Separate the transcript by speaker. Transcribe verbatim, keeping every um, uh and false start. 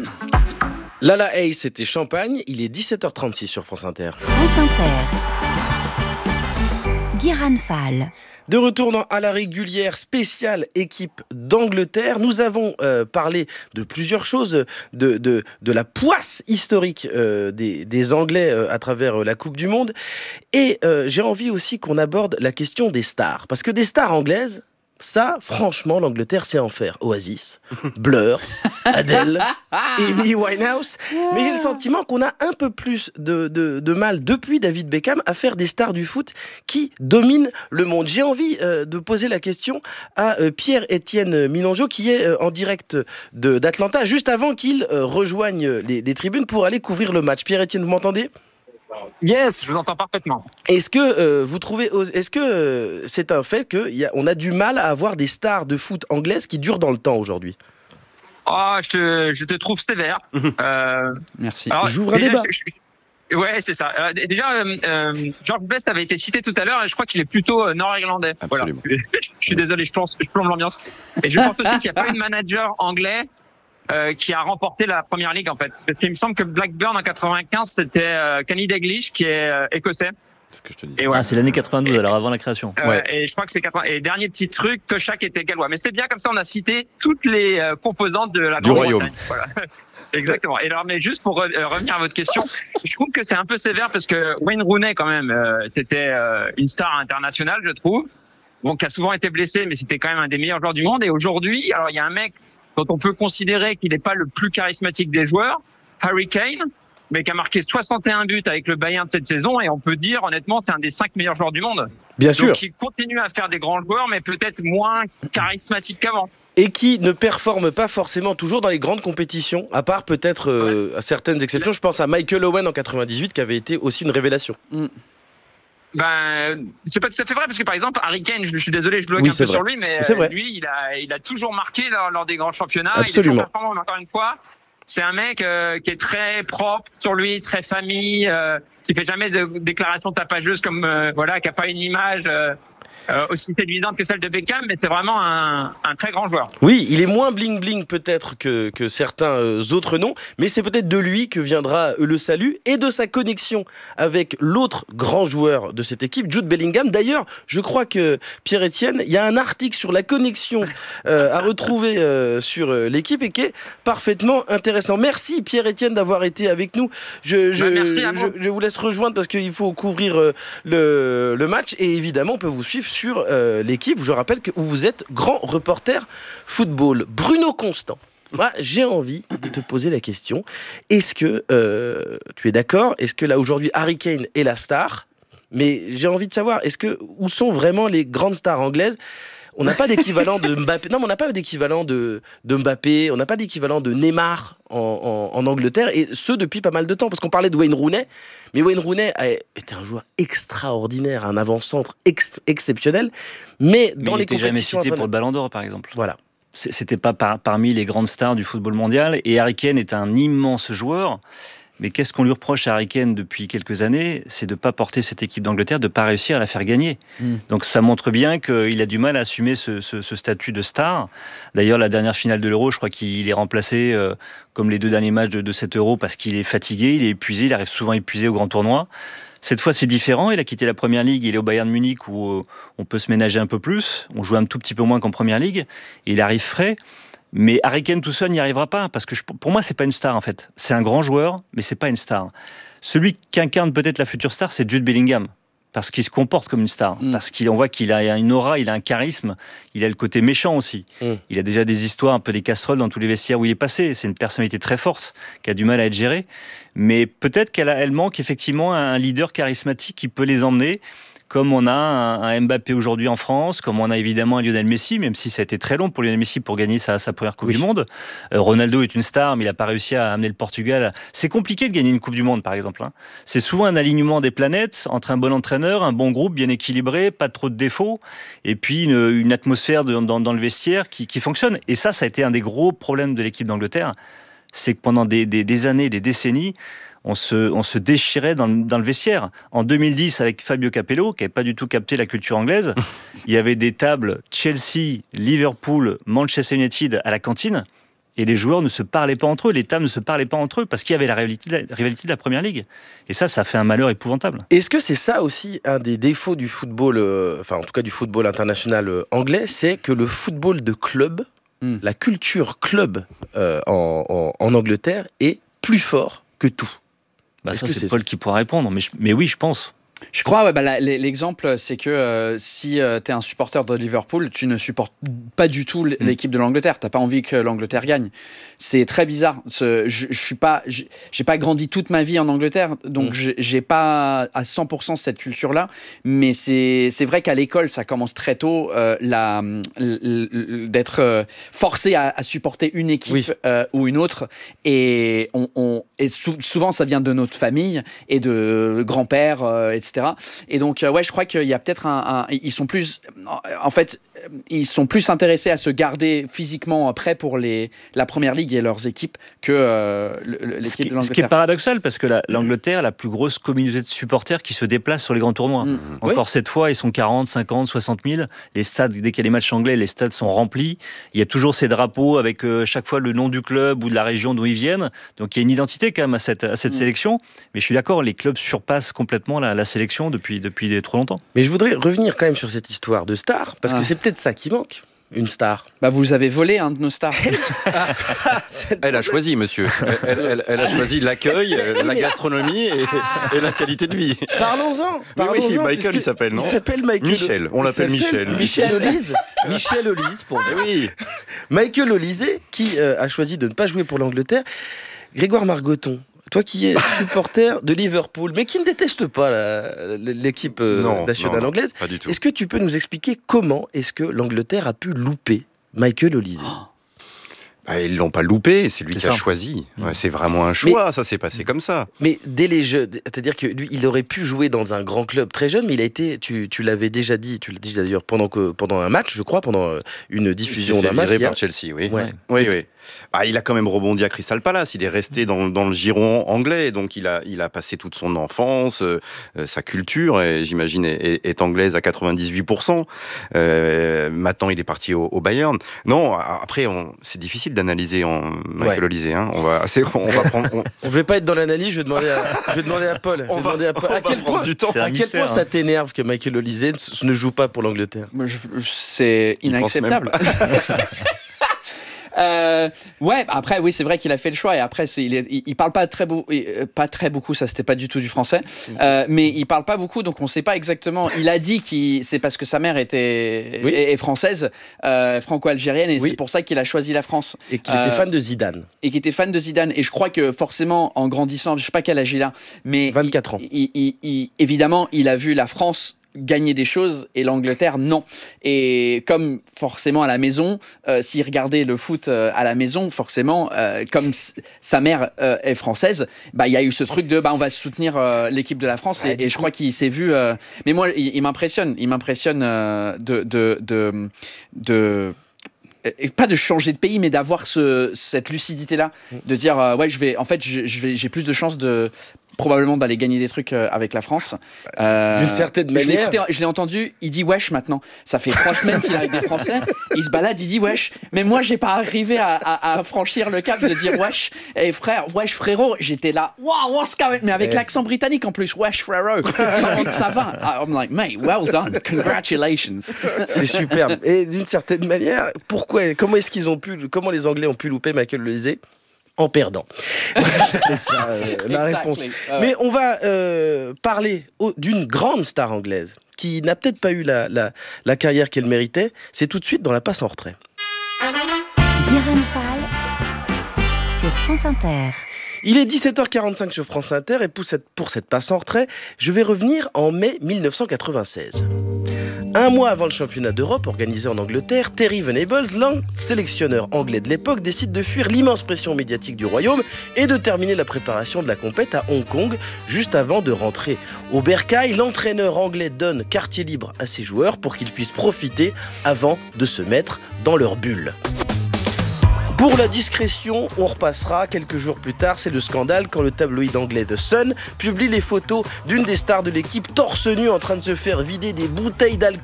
Speaker 1: Lala Hayes, c'était Champagne. Il est dix-sept heures trente-six sur France Inter.
Speaker 2: France Inter. Guérin Fall.
Speaker 1: De retour dans À la régulière, spéciale équipe d'Angleterre. Nous avons euh, parlé de plusieurs choses, de, de, de la poisse historique euh, des, des Anglais euh, à travers euh, la Coupe du Monde. Et euh, j'ai envie aussi qu'on aborde la question des stars. Parce que des stars anglaises, ça, franchement, l'Angleterre sait en faire. Oasis, Blur, Adele, Amy Winehouse. Mais j'ai le sentiment qu'on a un peu plus de, de, de mal, depuis David Beckham, à faire des stars du foot qui dominent le monde. J'ai envie euh, de poser la question à euh, Pierre-Étienne Minongeau, qui est euh, en direct de, d'Atlanta, juste avant qu'il euh, rejoigne les, les tribunes pour aller couvrir le match. Pierre-Étienne, vous m'entendez ?
Speaker 3: Yes, je vous entends parfaitement.
Speaker 1: Est-ce que euh, vous trouvez, est-ce que euh, c'est un fait qu'on a, a du mal à avoir des stars de foot anglaises qui durent dans le temps aujourd'hui ?
Speaker 3: Oh, je te, je te trouve sévère. euh,
Speaker 4: Merci.
Speaker 3: alors,
Speaker 1: J'ouvre un
Speaker 3: déjà,
Speaker 1: débat.
Speaker 3: je- je- ouais, c'est ça. Euh, déjà, euh, euh, George Best avait été cité tout à l'heure et je crois qu'il est plutôt euh, nord-irlandais.
Speaker 4: Absolument.
Speaker 3: Voilà. Je suis désolé, je, pense, je plombe l'ambiance. Et je pense aussi qu'il n'y a pas eu de manager anglais euh, qui a remporté la première ligue, en fait. Parce qu'il me semble que Blackburn en quatre-vingt-quinze, c'était euh, Kenny Dalglish, qui est euh, écossais.
Speaker 4: C'est ce que je te dis.
Speaker 3: Et ouais.
Speaker 5: Ah, c'est l'année quatre-vingt-douze, alors avant la création.
Speaker 3: Euh,
Speaker 4: Ouais.
Speaker 3: Et je crois que c'est quatre-vingts. Et dernier petit truc, Toshak était gallois. Mais c'est bien comme ça, on a cité toutes les euh, composantes de la
Speaker 4: Du
Speaker 3: Grande-Bretagne.
Speaker 4: royaume.
Speaker 3: Voilà. Exactement. Et alors, mais juste pour re- euh, revenir à votre question, je trouve que c'est un peu sévère parce que Wayne Rooney, quand même, euh, c'était euh, une star internationale, je trouve. Bon, qui a souvent été blessé, mais c'était quand même un des meilleurs joueurs du monde. Et aujourd'hui, alors il y a un mec dont on peut considérer qu'il n'est pas le plus charismatique des joueurs, Harry Kane, mais qui a marqué soixante et un buts avec le Bayern de cette saison. Et on peut dire, honnêtement, c'est un des cinq meilleurs joueurs du monde.
Speaker 1: Bien sûr.
Speaker 3: Donc, il continue à faire des grands joueurs, mais peut-être moins charismatiques qu'avant.
Speaker 1: Et qui ne performe pas forcément toujours dans les grandes compétitions, à part peut-être euh, à certaines exceptions. Je pense à Michael Owen en quatre-vingt-dix-huit, qui avait été aussi une révélation.
Speaker 3: Ben, c'est pas tout à fait vrai, parce que par exemple, Harry Kane, je, je suis désolé, je bloque
Speaker 1: Oui,
Speaker 3: un
Speaker 1: c'est
Speaker 3: peu
Speaker 1: vrai.
Speaker 3: sur lui, mais
Speaker 1: C'est
Speaker 3: euh,
Speaker 1: vrai.
Speaker 3: lui, il a, il a toujours marqué lors, lors des grands championnats.
Speaker 1: Absolument.
Speaker 3: Il est toujours performant, mais encore une fois. C'est un mec euh, qui est très propre sur lui, très famille, euh, qui fait jamais de déclarations tapageuses, comme euh, voilà, qui a pas une image euh, euh, aussi séduisante que celle de Beckham, mais c'est vraiment un, un très grand joueur.
Speaker 1: Oui, il est moins bling-bling peut-être que, que certains euh, autres noms, mais c'est peut-être de lui que viendra euh, le salut et de sa connexion avec l'autre grand joueur de cette équipe, Jude Bellingham. D'ailleurs, je crois que, Pierre-Étienne, il y a un article sur la connexion euh, à retrouver euh, sur euh, l'équipe et qui est parfaitement intéressant. Merci Pierre-Étienne d'avoir été avec nous. Je, je,
Speaker 3: Bah, merci à vous.
Speaker 1: je, je vous laisse rejoindre parce qu'il faut couvrir euh, le, le match et évidemment on peut vous suivre sur euh, l'équipe. Je rappelle que vous êtes grand reporter football. Bruno Constant, moi j'ai envie de te poser la question. Est-ce que euh, tu es d'accord ? Est-ce que là aujourd'hui Harry Kane est la star ? Mais j'ai envie de savoir, est-ce que où sont vraiment les grandes stars anglaises ? On n'a pas d'équivalent de Mbappé. Non, mais on n'a pas d'équivalent de, de Mbappé. On n'a pas d'équivalent de Neymar en, en, en Angleterre. Et ce, depuis pas mal de temps. Parce qu'on parlait de Wayne Rooney. Mais Wayne Rooney a été un joueur extraordinaire, un avant-centre ex- exceptionnel. Mais
Speaker 5: Mais
Speaker 1: dans
Speaker 5: il
Speaker 1: les
Speaker 5: n'était jamais
Speaker 1: compétitions...
Speaker 5: cité pour le
Speaker 1: interna-
Speaker 5: Ballon d'Or, par exemple.
Speaker 1: Voilà.
Speaker 5: C'est- C'était pas par- parmi les grandes stars du football mondial. Et Harry Kane est un immense joueur. Mais qu'est-ce qu'on lui reproche à Harry Kane depuis quelques années ? C'est de ne pas porter cette équipe d'Angleterre, de ne pas réussir à la faire gagner.
Speaker 4: Mm.
Speaker 5: Donc ça montre bien qu'il a du mal à assumer ce, ce- ce statut de star. D'ailleurs, la dernière finale de l'Euro, je crois qu'il est remplacé, euh, comme les deux derniers matchs de, de cet Euro, parce qu'il est fatigué, il est épuisé, il arrive souvent épuisé au grand tournoi. Cette fois, c'est différent. Il a quitté la Première Ligue, il est au Bayern de Munich où euh, on peut se ménager un peu plus. On joue un tout petit peu moins qu'en Première Ligue. Et il arrive frais. Mais Harry Kane tout seul n'y arrivera pas, parce que je, pour moi, c'est pas une star en fait. C'est un grand joueur, mais c'est pas une star. Celui qui incarne peut-être la future star, c'est Jude Bellingham, parce qu'il se comporte comme une star,
Speaker 4: Mm.
Speaker 5: parce qu'on voit qu'il a une aura, il a un charisme, il a le côté méchant aussi.
Speaker 1: Mm.
Speaker 5: Il a déjà des histoires, un peu des casseroles dans tous les vestiaires où il est passé. C'est une personnalité très forte, qui a du mal à être gérée. Mais peut-être qu'elle a, elle manque effectivement un leader charismatique qui peut les emmener. Comme on a un, un Mbappé aujourd'hui en France, comme on a évidemment un Lionel Messi, même si ça a été très long pour Lionel Messi pour gagner sa, sa première Coupe
Speaker 1: Oui.
Speaker 5: du Monde. Euh, Ronaldo est une star, mais il n'a pas réussi à amener le Portugal. à- C'est compliqué de gagner une Coupe du Monde, par exemple. hein. C'est souvent un alignement des planètes entre un bon entraîneur, un bon groupe bien équilibré, pas trop de défauts, et puis une, une atmosphère de- dans, dans le vestiaire qui, qui fonctionne. Et ça, ça a été un des gros problèmes de l'équipe d'Angleterre. C'est que pendant des, des, des années, des décennies, on se, on se déchirait dans le, dans le vestiaire. En deux mille dix, avec Fabio Capello, qui n'avait pas du tout capté la culture anglaise, il y avait des tables Chelsea, Liverpool, Manchester United à la cantine. Et les joueurs ne se parlaient pas entre eux, les tables ne se parlaient pas entre eux, parce qu'il y avait la rivalité de la, rivalité de la Première Ligue. Et ça, ça fait un malheur épouvantable.
Speaker 1: Est-ce que c'est ça aussi un des défauts du football, euh, enfin en tout cas du football international euh, anglais, c'est que le football de club, mm. la culture club euh, en, en, en Angleterre est plus fort que tout.
Speaker 5: Bah ça, c'est, c'est Paul ça qui pourra répondre, mais, je, mais oui, je pense.
Speaker 4: Je crois, ouais, bah, la, l'exemple, c'est que euh, si euh, tu es un supporter de Liverpool, tu ne supportes pas du tout l'équipe de l'Angleterre. Tu n'as pas envie que l'Angleterre gagne. C'est très bizarre. Ce, je, je suis pas, je, j'ai pas grandi toute ma vie en Angleterre, donc mm. je j'ai pas à cent pour cent cette culture-là. Mais c'est, c'est vrai qu'à l'école, ça commence très tôt euh, la, d'être euh, forcé à, à supporter une équipe oui. euh, ou une autre. Et, on, on, et sou, souvent, ça vient de notre famille et de grands-pères, euh, et cetera. Et donc, euh, ouais, je crois qu'il y a peut-être un, un. Ils sont plus. En fait, ils sont plus intéressés à se garder physiquement prêts pour les, la Première Ligue et leurs équipes que euh, l'équipe
Speaker 5: qui,
Speaker 4: de l'Angleterre.
Speaker 5: Ce qui est paradoxal, parce que la, l'Angleterre a la plus grosse communauté de supporters qui se déplacent sur les grands tournois. Mmh. Encore oui. cette fois, ils sont quarante, cinquante, soixante mille. Les stades, dès qu'il y a les matchs anglais, les stades sont remplis. Il y a toujours ces drapeaux avec euh, chaque fois le nom du club ou de la région d'où ils viennent. Donc il y a une identité quand même à cette, à cette mmh. sélection. Mais je suis d'accord, les clubs surpassent complètement la, la sélection depuis, depuis trop longtemps.
Speaker 1: Mais je voudrais revenir quand même sur cette histoire de star, parce ah. que c'est peut-être ça qui manque. Une star.
Speaker 4: Bah vous avez volé un de nos stars.
Speaker 6: Elle a choisi, monsieur. Elle, elle, elle a choisi l'accueil, la gastronomie et, et la qualité de vie.
Speaker 1: Parlons-en. Parlons-en
Speaker 6: oui, Michael, il s'appelle, non ?
Speaker 1: Il s'appelle Michael.
Speaker 6: Michel. On l'appelle Michel.
Speaker 1: Michel Olise. Michel Olise pour moi. Oui. Michael Olise, qui euh, a choisi de ne pas jouer pour l'Angleterre. Grégoire Margoton. Toi qui es supporter de Liverpool, mais qui ne déteste pas la, l'équipe non, nationale
Speaker 6: non,
Speaker 1: anglaise,
Speaker 6: pas du tout.
Speaker 1: Est-ce que tu peux nous expliquer comment est-ce que l'Angleterre a pu louper Michael Olise ?
Speaker 6: oh. Bah, ils l'ont pas loupé, c'est lui c'est qui ça. a choisi. Ouais, c'est vraiment un choix, mais, ça s'est passé comme ça.
Speaker 1: Mais dès les jeux, c'est-à-dire que lui, il aurait pu jouer dans un grand club très jeune, mais il a été, tu, tu l'avais déjà dit, tu l'as dit d'ailleurs pendant que pendant un match, je crois, pendant une diffusion d'un match.
Speaker 6: Il s'est fait virer par Chelsea, oui.
Speaker 1: Ouais.
Speaker 6: Oui, oui. Ah, il a quand même rebondi à Crystal Palace. Il est resté dans, dans le giron anglais, donc il a, il a passé toute son enfance, euh, sa culture, et, j'imagine, est, est anglaise à quatre-vingt-dix-huit pour cent. Euh, maintenant, il est parti au, au Bayern. Non, après, on, c'est difficile d'analyser en Michael ouais. Olise. Hein. On va, c'est, on va prendre. On...
Speaker 1: on vais pas être dans l'analyse. Je vais demander à, je vais demander à Paul. Je vais demander à Paul. À quel point, du temps. À quel mystère, point hein. ça t'énerve que Michael Olise ne joue pas pour l'Angleterre ?
Speaker 4: je, C'est inacceptable. Euh, ouais, après, oui, c'est vrai qu'il a fait le choix. Et après, c'est, il, est, il, il parle pas très, beau, pas très beaucoup, ça c'était pas du tout du français. Euh, mais il parle pas beaucoup, donc on sait pas exactement. Il a dit que c'est parce que sa mère était oui. est, est française, euh, franco-algérienne, et oui. c'est pour ça qu'il a choisi la France.
Speaker 1: Et qu'il euh, était fan de Zidane.
Speaker 4: Et qu'il était fan de Zidane. Et je crois que forcément, en grandissant, je sais pas quel âge il a, mais.
Speaker 1: vingt-quatre ans.
Speaker 4: Il, il, il, évidemment, il a vu la France gagner des choses et l'Angleterre non. Et comme forcément à la maison, euh, s'il regardait le foot euh, à la maison, forcément, euh, comme s- sa mère euh, est française, bah il y a eu ce truc de bah on va soutenir euh, l'équipe de la France et, et je crois qu'il s'est vu. Euh, mais moi, il, il m'impressionne, il m'impressionne euh, de de de, de Et pas de changer de pays, mais d'avoir ce, cette lucidité-là, de dire euh, ouais, je vais, en fait, je, je vais, j'ai plus de chances de probablement d'aller gagner des trucs euh, avec la France.
Speaker 1: Euh, D'une certaine manière.
Speaker 4: Je l'ai, écouté, je l'ai entendu, il dit wesh maintenant. Ça fait trois semaines qu'il est avec des Français, il se balade, il dit wesh. Mais moi, j'ai pas arrivé à, à, à franchir le cap de dire wesh. Et frère, wesh frérot, j'étais là, wow, what's going on? Mais avec eh. l'accent britannique en plus, wesh frérot. Comment ça va? I'm like, mate, well done, congratulations.
Speaker 1: C'est superbe. Et d'une certaine manière, pourquoi, comment est-ce qu'ils ont pu, comment les Anglais ont pu louper Michael Olise? En perdant. C'était ça euh, la exactly. réponse. Uh... Mais on va euh, parler au, d'une grande star anglaise qui n'a peut-être pas eu la, la, la carrière qu'elle méritait. C'est tout de suite dans la passe en retrait.
Speaker 2: Guérin Fall sur France Inter.
Speaker 1: Il est dix-sept heures quarante-cinq sur France Inter et pour cette, pour cette passe en retrait, je vais revenir en mai dix-neuf cent quatre-vingt-seize. Un mois avant le championnat d'Europe organisé en Angleterre, Terry Venables, le sélectionneur anglais de l'époque, décide de fuir l'immense pression médiatique du royaume et de terminer la préparation de la compète à Hong Kong juste avant de rentrer. Au bercail, l'entraîneur anglais donne quartier libre à ses joueurs pour qu'ils puissent profiter avant de se mettre dans leur bulle. Pour la discrétion, on repassera quelques jours plus tard, c'est le scandale quand le tabloïd anglais The Sun publie les photos d'une des stars de l'équipe torse nu en train de se faire vider des bouteilles d'alcool